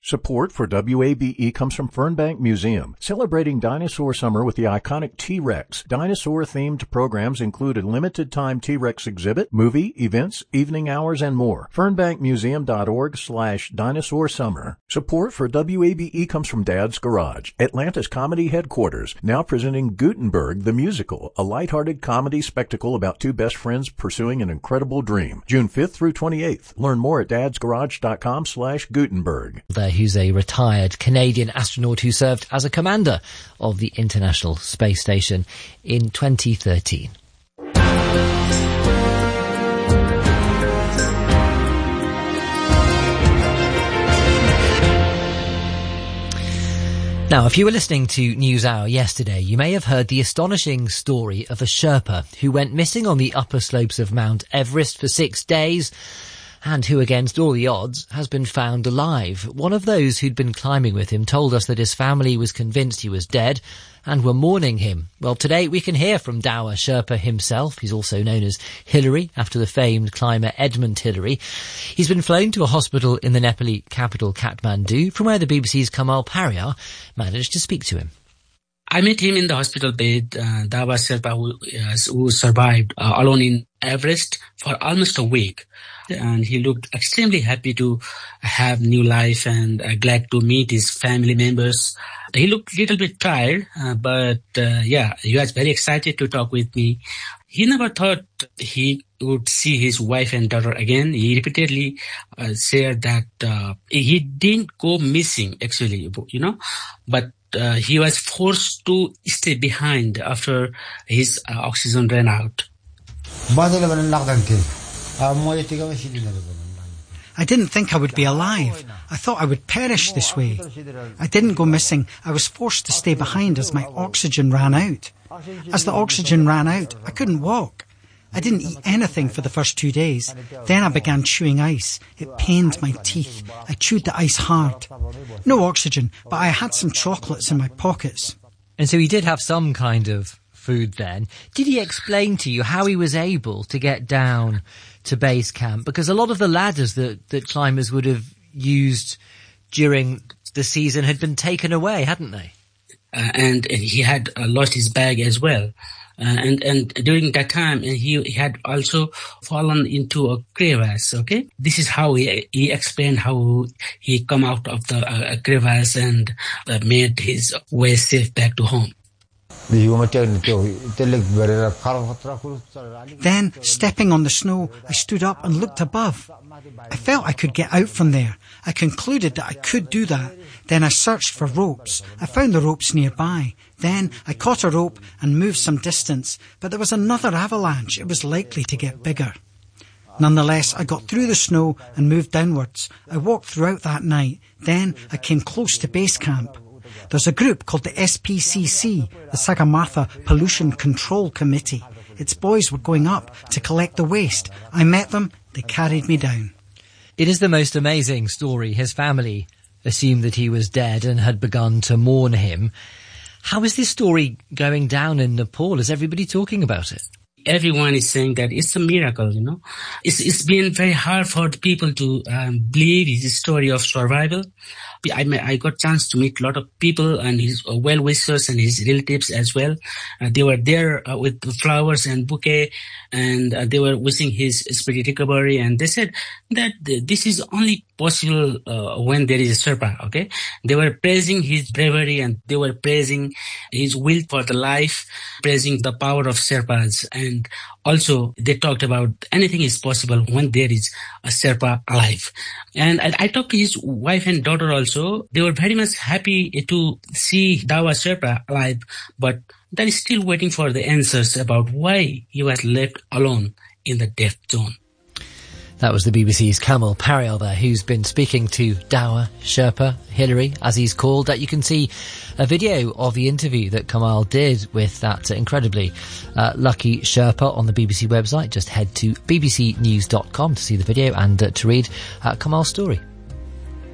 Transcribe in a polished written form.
Support for WABE comes from Fernbank Museum, celebrating dinosaur summer with the iconic T-Rex. Dinosaur-themed programs include a limited-time T-Rex exhibit, movie, events, evening hours, and more. FernbankMuseum.org/dinosaur summer. Support for WABE comes from Dad's Garage, Atlanta's comedy headquarters, now presenting Gutenberg the Musical, a lighthearted comedy spectacle about two best friends pursuing an incredible dream. June 5th through 28th. Learn more at dadsgarage.com/Gutenberg. Who's a retired Canadian astronaut who served as a commander of the International Space Station in 2013. Now, if you were listening to NewsHour yesterday, you may have heard the astonishing story of a Sherpa who went missing on the upper slopes of Mount Everest for 6 days, and who, against all the odds, has been found alive. One of those who'd been climbing with him told us that his family was convinced he was dead and were mourning him. Well, today we can hear from Dawa Sherpa himself. He's also known as Hillary, after the famed climber Edmund Hillary. He's been flown to a hospital in the Nepali capital, Kathmandu, from where the BBC's Kamal Pariar managed to speak to him. I met him in the hospital bed, Dawa Sherpa, who survived alone in Everest for almost a week. And he looked extremely happy to have new life and glad to meet his family members. He looked a little bit tired, but he was very excited to talk with me. He never thought he would see his wife and daughter again. He repeatedly said that he didn't go missing, actually, but he was forced to stay behind after his oxygen ran out. I didn't think I would be alive. I thought I would perish this way. I didn't go missing. I was forced to stay behind as my oxygen ran out. As the oxygen ran out, I couldn't walk. I didn't eat anything for the first 2 days. Then I began chewing ice. It pained my teeth. I chewed the ice hard. No oxygen, but I had some chocolates in my pockets. And so he did have some kind of food then. Did he explain to you how he was able to get down to base camp? Because a lot of the ladders that climbers would have used during the season had been taken away, hadn't they? And he had lost his bag as well. And during that time, he had also fallen into a crevasse, okay? This is how he explained how he come out of the crevasse and made his way safe back to home. Then, stepping on the snow, I stood up and looked above. I felt I could get out from there. I concluded that I could do that. Then I searched for ropes. I found the ropes nearby. Then I caught a rope and moved some distance, but there was another avalanche. It was likely to get bigger. Nonetheless, I got through the snow and moved downwards. I walked throughout that night. Then I came close to base camp. There's a group called the SPCC, the Sagarmatha Pollution Control Committee. Its boys were going up to collect the waste. I met them. They carried me down. It is the most amazing story. His family assumed that he was dead and had begun to mourn him. How is this story going down in Nepal? Is everybody talking about it? Everyone is saying that it's a miracle, It's been very hard for the people to believe his story of survival. I got a chance to meet a lot of people and his well-wishers and his relatives as well. They were there with flowers and bouquet, and they were wishing his speedy recovery. And they said that this is only possible when there is a Sherpa, okay? They were praising his bravery and they were praising his will for the life, praising the power of Sherpas. And also, they talked about anything is possible when there is a Sherpa alive. And I talked to his wife and daughter also. They were very much happy to see Dawa Sherpa alive, but they're still waiting for the answers about why he was left alone in the death zone. That was the BBC's Kamal Pariar there, who's been speaking to Dawa Sherpa, Hillary, as he's called. That you can see a video of the interview that Kamal did with that incredibly lucky Sherpa on the BBC website. Just head to bbcnews.com to see the video and to read Kamal's story.